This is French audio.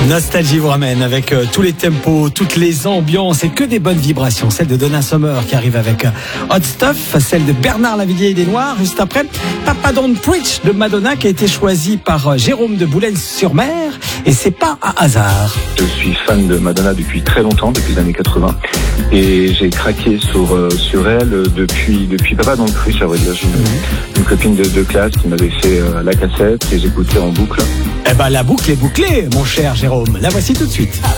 Nostalgie vous ramène avec tous les tempos, toutes les ambiances et que des bonnes vibrations. Celle de Donna Summer qui arrive avec Hot Stuff, celle de Bernard Lavilliers et des Noirs. Juste après, Papa Don't Preach de Madonna qui a été choisie par Jérôme de Boulogne-sur-Mer. Et c'est pas un hasard. Je suis fan de Madonna depuis très longtemps, depuis les années 80. Et j'ai craqué sur elle depuis Papa Don't Preach, à vrai dire. J'ai une copine de classe qui m'avait fait la cassette et j'écoutais en boucle. Eh ben la boucle est bouclée, mon cher Jérôme. La voici tout de suite.